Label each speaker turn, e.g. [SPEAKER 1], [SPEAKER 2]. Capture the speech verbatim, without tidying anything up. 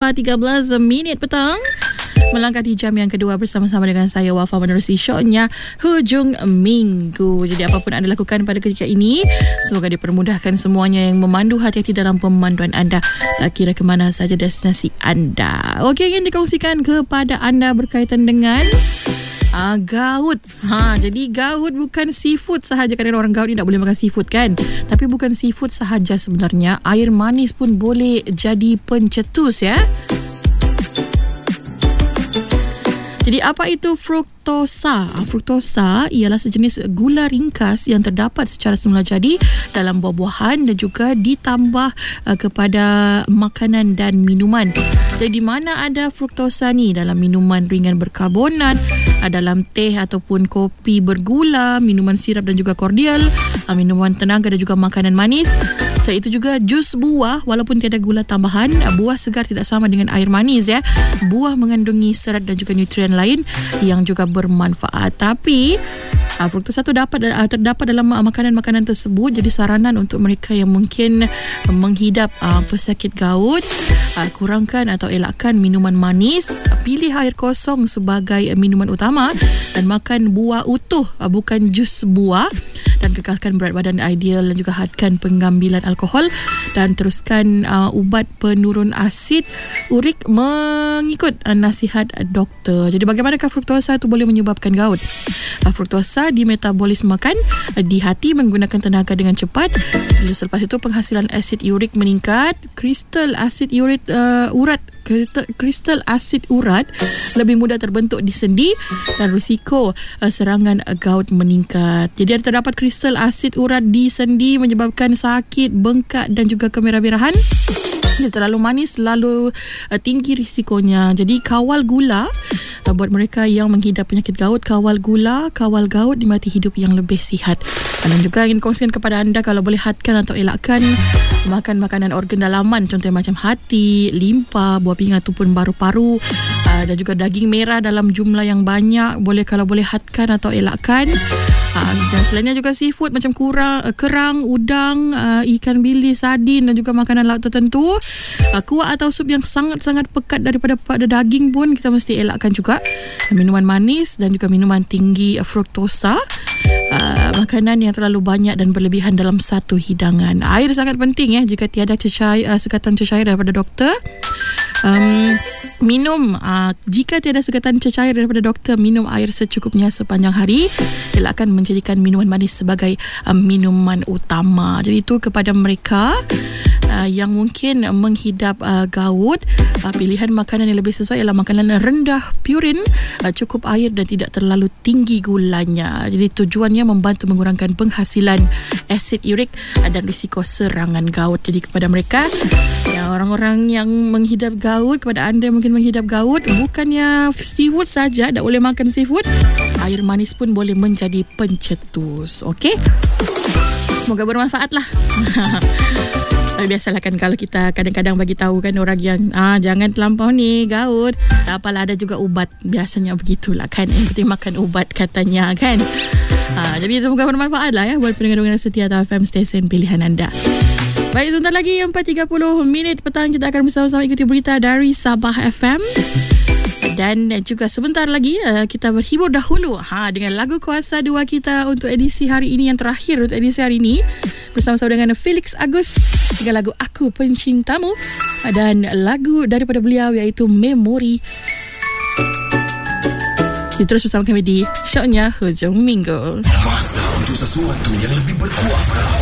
[SPEAKER 1] lepas tiga belas minit petang. Melangkah di jam yang kedua bersama-sama dengan saya Wafa menerusi syoknya Hujung Minggu. Jadi apapun anda lakukan pada ketika ini, semoga dipermudahkan semuanya yang memandu hati-hati dalam pemanduan anda, tak kira ke mana saja destinasi anda. Okey, ingin dikongsikan kepada anda berkaitan dengan Ah, gaut. Ha, jadi gaut bukan seafood sahaja. Kerana orang gaut ni tak boleh makan seafood kan. Tapi bukan seafood sahaja sebenarnya. Air manis pun boleh jadi pencetus ya. Jadi apa itu fruktosa? Fruktosa ialah sejenis gula ringkas yang terdapat secara semula jadi dalam buah-buahan dan juga ditambah uh, kepada makanan dan minuman. Jadi mana ada fruktosa ni? Dalam minuman ringan berkarbonat, uh, dalam teh ataupun kopi bergula, minuman sirap dan juga kordial, uh, minuman tenaga dan juga makanan manis. Selain itu juga jus buah walaupun tiada gula tambahan. Buah segar tidak sama dengan air manis ya. Buah mengandungi serat dan juga nutrien lain yang juga bermanfaat. Tapi uh, fruktosa itu dapat uh, terdapat dalam uh, makanan-makanan tersebut. Jadi saranan untuk mereka yang mungkin uh, menghidap uh, pesakit gaut, uh, kurangkan atau elakkan minuman manis, pilih air kosong sebagai uh, minuman utama dan makan buah utuh, uh, bukan jus buah, dan kekalkan berat badan ideal dan juga hadkan pengambilan alkohol dan teruskan uh, ubat penurun asid urik mengikut uh, nasihat uh, doktor. Jadi bagaimanakah fruktosa itu boleh menyebabkan gaut? Uh, fruktosa dimetabolismekan uh, di hati menggunakan tenaga dengan cepat. Selepas itu penghasilan asid urik meningkat, kristal asid urit uh, urat kristal asid urat lebih mudah terbentuk di sendi dan risiko uh, serangan uh, gaut meningkat. Jadi terdapat kristal asid urat di sendi menyebabkan sakit, bengkak dan juga kemerah-merahan. Dia terlalu manis, lalu uh, tinggi risikonya. Jadi kawal gula uh, buat mereka yang menghidap penyakit gaut, kawal gula, kawal gaut dimati hidup yang lebih sihat. Dan juga ingin kongsikan kepada anda, kalau boleh hadkan atau elakkan makan makanan organ dalaman, contohnya macam hati, limpa, buah pinggang ataupun paru-paru, uh, dan juga daging merah dalam jumlah yang banyak. Boleh kalau boleh hadkan atau elakkan. Uh, dan selainnya juga seafood macam kurang, uh, kerang, udang, uh, ikan bilis, sardin dan juga makanan laut tertentu. Uh, kuah atau sup yang sangat-sangat pekat daripada pada daging pun kita mesti elakkan juga. Uh, minuman manis dan juga minuman tinggi uh, fruktosa. Uh, makanan yang terlalu banyak dan berlebihan dalam satu hidangan. Air sangat penting ya. Jika tiada cecair, uh, sekatan cecair daripada doktor, um, minum uh, jika tiada sekatan cecair daripada doktor, minum air secukupnya sepanjang hari. Elakkan menjadikan minuman manis sebagai uh, minuman utama. Jadi itu kepada mereka uh, yang mungkin menghidap uh, gaut, uh, pilihan makanan yang lebih sesuai ialah makanan rendah purin, uh, cukup air dan tidak terlalu tinggi gulanya. Jadi tujuannya membantu mengurangkan penghasilan asid urik uh, dan risiko serangan gaut. Jadi kepada mereka ya, orang-orang yang menghidap gaut, kepada anda yang mungkin menghidap gaut, bukannya seafood saja tak boleh makan seafood, air manis pun boleh menjadi pencetus. Okey, semoga bermanfaat lah. Biasalah kan kalau kita kadang-kadang bagi tahu kan orang yang ah jangan terlampau ni gaut, tak apalah, ada juga ubat. Biasanya begitulah kan, yang penting makan ubat katanya kan. Ha, jadi semoga bermanfaat lah ya buat pendengar-pendengar setia F M stesen pilihan anda. Baik, sebentar lagi empat tiga puluh minit petang kita akan bersama-sama ikuti berita dari Sabah F M. Dan juga sebentar lagi uh, kita berhibur dahulu ha, dengan lagu Kuasa dua kita untuk edisi hari ini, yang terakhir untuk edisi hari ini, bersama-sama dengan Felix Agus dengan lagu Aku Pencintamu, dan lagu daripada beliau iaitu Memori. Terus bersama kami di syoknya Hujung Minggu.
[SPEAKER 2] Masa untuk sesuatu yang lebih berkuasa.